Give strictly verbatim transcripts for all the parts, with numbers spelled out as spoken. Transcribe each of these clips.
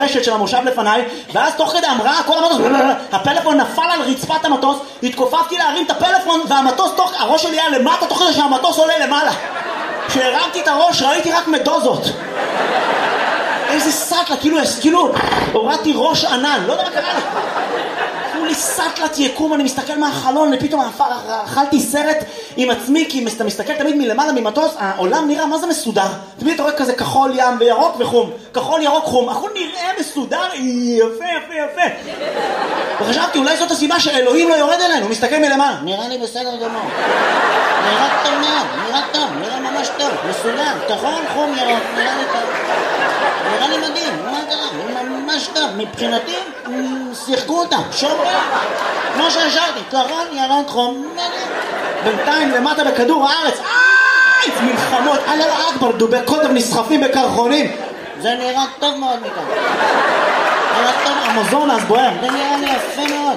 הרשת של המושב לפניי, ואז תוך כדי אמרה כל המטוס, הפלאפון נפל על רצפת המטוס, התכופפתי להרים את הפלאפון, והמטוס תוך, הראש שלי היה למטה תוך כדי שהמטוס עולה למעלה. כשהרמתי את הראש ראיתי רק מדוזות. איזה סטלה, כאילו, כאילו, הורדתי ראש ענן, לא יודע מה קרה לי. כאילו לי סטלת יקום, אני מסתכל מהחלון, ופתאום אכלתי סרט עם עצמי, כי אתה מסתכל תמיד מלמעלה ממטוס, העולם נראה, מה זה מסודר? תמיד אתה רואה כזה כחול ים וירוק וחום, כחול ירוק חום, הכל נראה מסודר, יפה יפה יפה. וחשבתי, אולי זאת הסיבה שאלוהים לא יורד אלינו, הוא מסתכל מלמעלה. נראה לי בסדר גמור. נראה טוב מאוד, נראה טוב, נראה ממש טוב, מסודר, כחול, חום, ירוק, נראה לי טוב. נראה לי מדהים, מה קרה? ממש טוב, מבחינתי, שיחקו אותה, שומרים, כמו שהשארתי, כחול, ירוק, חום, בינתיים למטה בכדור הארץ, איי, מלחמות, אללה אכבר, דובי קוטב נסחפים בקרחונים, זה נראה טוב מאוד מכאן. נראה טוב, המוזון אז בוער, זה נראה לי יפה מאוד.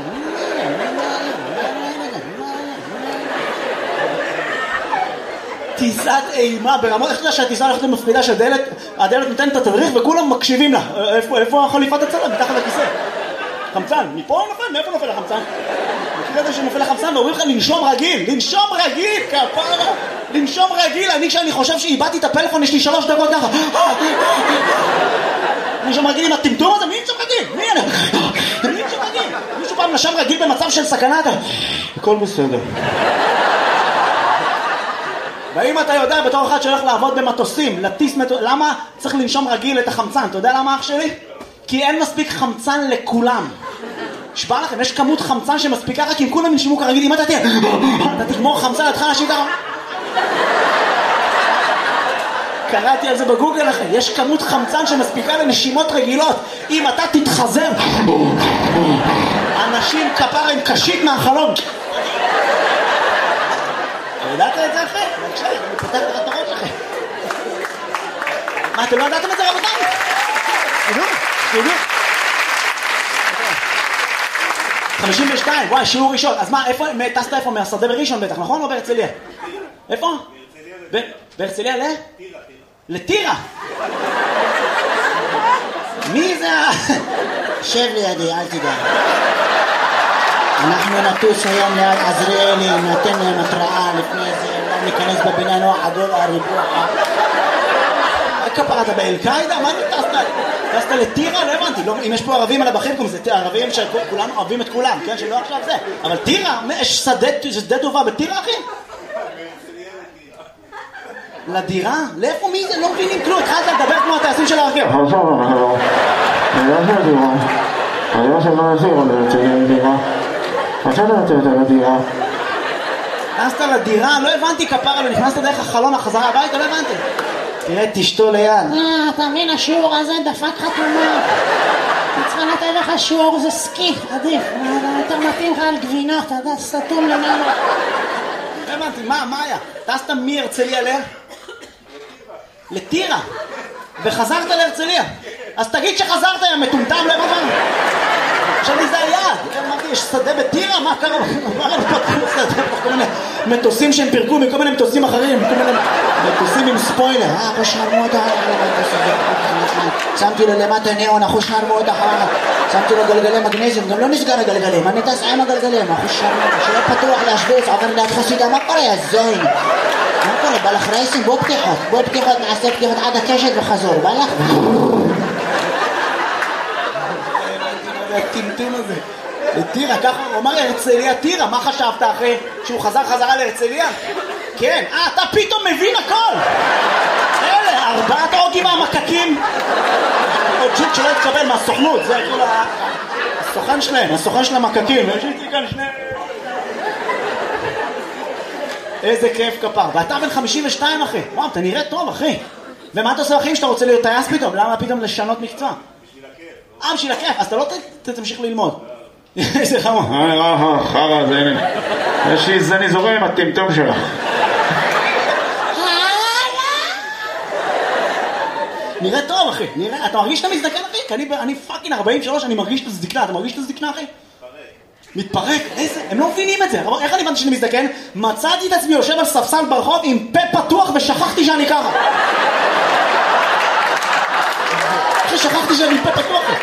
טיסת אימה ברמות, איך אתה שהטיסה הולכת למפקידה שהדלת, הדלת נותנת את התדריך וכולם מקשיבים לה. איפה, איפה החליפת הצלם? מתחת לכיסא. חמצן, מפה נופל? מאיפה נופל החמצן? מכיר את זה שנופל החמצן ואומרים לך לנשום רגיל, לנשום רגיל, כפרה, לנשום רגיל. אני כשאני חושב שאיבדתי את הפלאפון יש לי שלוש דקות ככה. לנשום רגיל עם הטמטום הזה, מי נשום רגיל? מי אני? מי נשום רגיל? מישהו פעם נשם רגיל במצב של סכנה? הכל בסדר. ואם אתה יודע בתור אחד שהולך לעבוד במטוסים, לטיס מטוס, למה צריך לנשום רגיל את החמצן? אתה יודע למה אח שלי? כי אין מספיק חמצן לכולם. שבא לכם, יש כמות חמצן שמספיקה רק אם כולם ינשמו כרגיל. אם אתה תהיה, אתה תגמור חמצן, אתה אנשים ככה. קראתי על זה בגוגל לכם, יש כמות חמצן שמספיקה לנשימות רגילות. אם אתה תתחזר, אנשים כפר הם קשית מהחלום. ידעת את זה אחרי? בבקשה, אני פותח את הראש שלכם. מה, אתם לא ידעתם את זה רבותיי? תדעו, תדעו. חמישים ושתיים, וואי, שיעור ראשון. אז מה, איפה, טסת איפה? מהשדה בראשון בטח, נכון? או בהרצליה? איפה? בהרצליה ל? טירה. לטירה? מי זה ה... שב לידי, אל תדע. אנחנו נטוס היום ליד עזריאלי, נתן להם התראה לפני זה, לא ניכנס בבניין וואחד הריבוע. כפרה, אתה באל-קאידה? מה אתה טסת? טסת לטירה? לא הבנתי. אם יש פה ערבים על הבחים, זה ערבים שכולנו אוהבים את כולם, כן? שלא עכשיו זה. אבל טירה? יש שדה טובה בטירה, אחי? לדירה? לאיפה מי זה? לא מבינים כלום. התחלת לדבר כמו הטייסים של הרכב. עכשיו, עכשיו. אני לא יודע דירה. אני לא יודע מה זה, אבל אני רוצה דירה. עכשיו אתה רוצה יותר לדירה. נכנסת לדירה? לא הבנתי כפרה, לא נכנסת דרך החלון החזרה הביתה, לא הבנתי. תראה, תשתו ליד. אה, אתה מבין, השיעור הזה דפק חתומה. צריכה לתת לך שיעור, זה סקי, עדיף. יותר מתאים לך על גבינות, אתה סתום למעלה. לא הבנתי, מה, מה היה? טסת מהרצליה ל... לטירה. וחזרת להרצליה. אז תגיד שחזרת, יא מטומטם, לא הבנתי. עכשיו לי זה היעד, אמרתי, יש שדה בטירה? מה קרה? מה הם פתחו שדה? כל מיני מטוסים שהם פירקו מכל מיני מטוסים אחרים, כל מיני מטוסים עם ספוילר. אה, אחוש נרמות אחר, שמתי לו למטה נאון, אחוש נרמות אחר, שמתי לו גלגלי מגנזיום, גם לא נסגר הגלגלים, אני טס עם הגלגלים, אחוש נרמות, שיהיה פתוח להשוויץ, עובר ליד חסידה, מה קורה, יא זין? מה קורה, בא לך רייסים? בוא פתיחות, בוא פתיחות, נעשה פתיחות עד הקשת וחזור, בא לך? הטמטום הזה. לטירה, ככה הוא אמר להרצליה טירה, מה חשבת אחרי שהוא חזר חזרה להרצליה? כן, אה, אתה פתאום מבין הכל. אלה, ארבעת אוגים מהמקקים. עוד ג'וק שלא התקבל מהסוכנות, זה כאילו הסוכן שלהם, הסוכן של המקקים. יש לי כאן שני... איזה כיף כפר. ואתה בן חמישים ושתיים אחי. וואו, אתה נראה טוב אחי. ומה אתה עושה אחי שאתה רוצה להיות טייס פתאום? למה פתאום לשנות מקצוע? אה, בשביל הכיף, אז אתה לא תמשיך ללמוד. איזה חמור. אה, אה, אה, חרה, זה הנה. יש לי זני זורם עם הטמטום שלך. נראה טוב, אחי. נראה, אתה מרגיש שאתה מזדקן, אחי? כי אני, אני פאקינג ארבעים ושלוש, אני מרגיש את הזדקנה. אתה מרגיש את הזדקנה, אחי? מתפרק. איזה? הם לא מבינים את זה. איך אני הבנתי שאני מזדקן? מצאתי את עצמי יושב על ספסל ברחוב עם פה פתוח ושכחתי שאני ככה. שכחתי שאני פה פתוח.